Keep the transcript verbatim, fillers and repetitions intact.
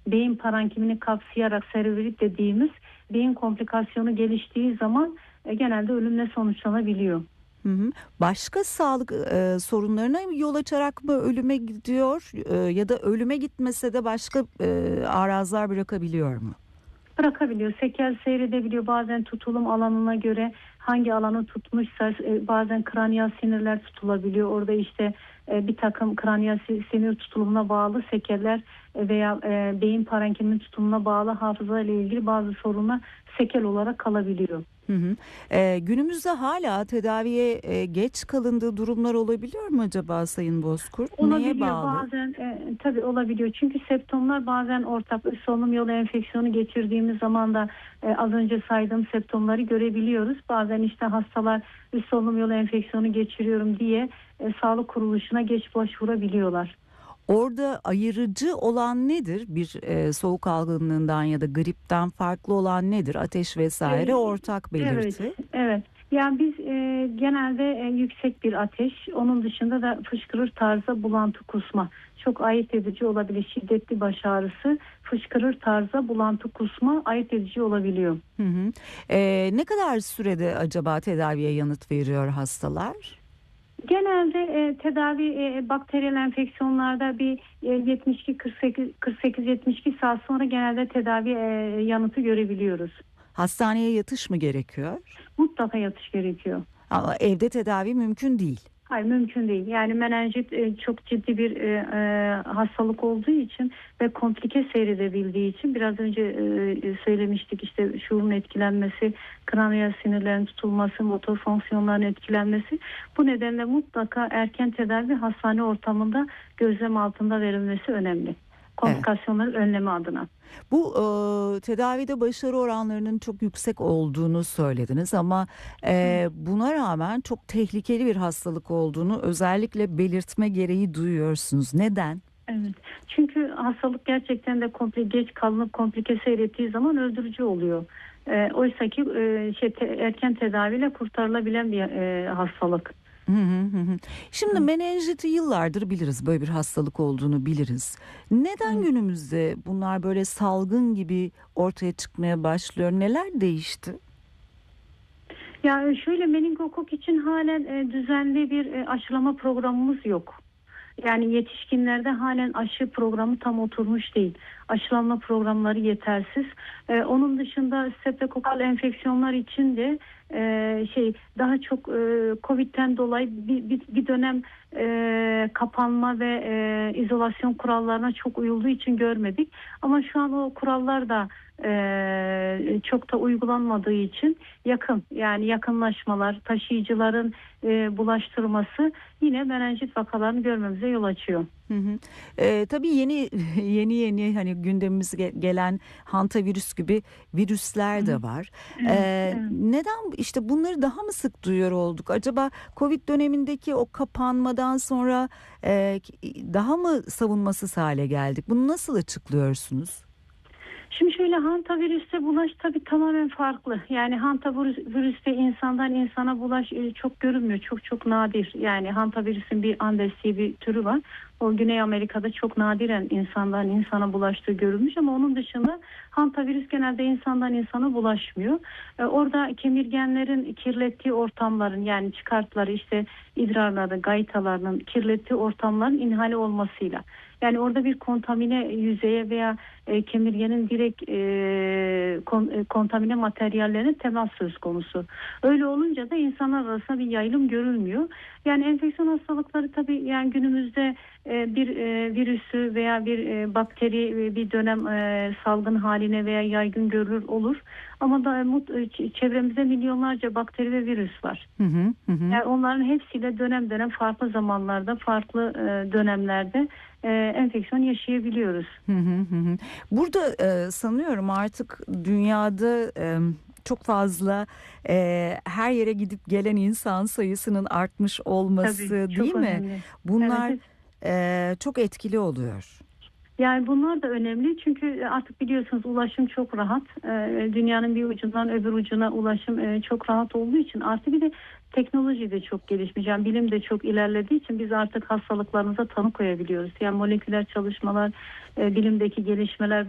beyin parankimini kapsayarak serebrit dediğimiz beyin komplikasyonu geliştiği zaman e, genelde ölümle sonuçlanabiliyor. Hı hı. Başka sağlık e, sorunlarına yol açarak mı ölüme gidiyor e, ya da ölüme gitmese de başka e, arazlar bırakabiliyor mu? Bırakabiliyor, sekel seyredebiliyor. Bazen tutulum alanına göre hangi alanı tutmuşsa e, bazen kraniyal sinirler tutulabiliyor. Orada işte e, bir takım kraniyal sinir tutulumuna bağlı sekeller e, veya e, beyin parankiminin tutumuna bağlı hafıza ile ilgili bazı sorunlar sekel olarak kalabiliyor. Hı hı. E, günümüzde hala tedaviye e, geç kalındığı durumlar olabiliyor mu acaba Sayın Bozkurt? Neye Olabiliyor bağlı? bazen e, tabii olabiliyor çünkü septomlar bazen ortak üst solunum yolu enfeksiyonu geçirdiğimiz zaman da e, az önce saydığım septomları görebiliyoruz. Bazen işte hastalar üst solunum yolu enfeksiyonu geçiriyorum diye e, sağlık kuruluşuna geç başvurabiliyorlar. Orada ayırıcı olan nedir? Bir e, soğuk algınlığından ya da gripten farklı olan nedir? Ateş vesaire E, ortak evet, belirti. evet. Yani biz e, genelde e, yüksek bir ateş, onun dışında da fışkırır tarzda bulantı kusma. Çok ayırt edici olabilir. Şiddetli baş ağrısı, fışkırır tarzda bulantı kusma ayırt edici olabiliyor. Hı hı. E, ne kadar sürede acaba tedaviye yanıt veriyor hastalar? Genelde e, tedavi e, bakteriyel enfeksiyonlarda bir e, yetmiş iki kırk sekiz yetmiş iki saat sonra genelde tedavi e, yanıtı görebiliyoruz. Hastaneye yatış mı gerekiyor? Mutlaka yatış gerekiyor. Ama evde tedavi mümkün değil. Hayır, mümkün değil. Yani menenjit e, çok ciddi bir e, e, hastalık olduğu için ve komplike seyredebildiği için biraz önce e, söylemiştik işte şuurun etkilenmesi, kraniyal sinirlerin tutulması, motor fonksiyonların etkilenmesi. Bu nedenle mutlaka erken tedavi hastane ortamında gözlem altında verilmesi önemli. Evet. Komplikasyonların önlemi adına. Bu e, tedavide başarı oranlarının çok yüksek olduğunu söylediniz ama e, buna rağmen çok tehlikeli bir hastalık olduğunu özellikle belirtme gereği duyuyorsunuz. Neden? Evet. Çünkü hastalık gerçekten de komple, geç kalınıp komplike seyrettiği zaman öldürücü oluyor. E, oysa ki e, şey, te, erken tedaviyle kurtarılabilen bir e, hastalık. Hı hı hı. Şimdi Hı. menenjiti yıllardır biliriz, böyle bir hastalık olduğunu biliriz. Neden Evet. günümüzde bunlar böyle salgın gibi ortaya çıkmaya başlıyor? Neler değişti? Yani şöyle meningokok için halen e, düzenli bir e, aşılama programımız yok. Yani yetişkinlerde halen aşı programı tam oturmuş değil. Aşılanma programları yetersiz. Ee, onun dışında streptokokal enfeksiyonlar için de e, şey daha çok e, Covid'den dolayı bir, bir, bir dönem e, kapanma ve e, izolasyon kurallarına çok uyulduğu için görmedik. Ama şu an o kurallar da e, çok da uygulanmadığı için yakın yani yakınlaşmalar, taşıyıcıların e, bulaştırması yine menenjit vakalarını görmemize yol açıyor. Hı hı. Ee, tabii yeni yeni yeni hani gündemimize ge- gelen hantavirüs gibi virüsler Hı hı. de var. Evet, Ee, evet. neden işte bunları daha mı sık duyuyor olduk? Acaba Covid dönemindeki o kapanmadan sonra e, daha mı savunmasız hale geldik? Bunu nasıl açıklıyorsunuz? Şimdi şöyle hantavirüste bulaş tabii tamamen farklı. Yani hantavirüste insandan insana bulaş e, çok görünmüyor. Çok çok nadir. Yani hantavirüsün bir Andes diye bir türü var. O Güney Amerika'da çok nadiren insandan insana bulaştığı görülmüş ama onun dışında hantavirüs genelde insandan insana bulaşmıyor. E, orada kemirgenlerin kirlettiği ortamların yani çıkartları işte idrarları, gaytalarının kirlettiği ortamların inhale olmasıyla. Yani orada bir kontamine yüzeye veya e, kemirgenin direkt e, kon, e, kontamine materyallerine temas söz konusu. Öyle olunca da insanlar arasında bir yayılım görülmüyor. Yani enfeksiyon hastalıkları tabii yani günümüzde e, bir e, virüsü veya bir e, bakteri e, bir dönem e, salgın haline veya yaygın görülür olur. Ama da e, çevremizde milyonlarca bakteri ve virüs var. Hı hı hı. Yani onların hepsiyle dönem dönem farklı zamanlarda, farklı e, dönemlerde e, enfeksiyon yaşayabiliyoruz. Hı hı hı. Burada e, sanıyorum artık dünyada e, çok fazla e, her yere gidip gelen insan sayısının artmış Tabii olması değil çok mi? önemli. Evet, Bunlar evet. e, çok etkili oluyor. Yani bunlar da önemli çünkü artık biliyorsunuz ulaşım çok rahat. Ee, dünyanın bir ucundan öbür ucuna ulaşım e, çok rahat olduğu için artı bir de teknoloji de çok gelişmiş. Yani bilim de çok ilerlediği için biz artık hastalıklarımıza tanı koyabiliyoruz. Yani moleküler çalışmalar, e, bilimdeki gelişmeler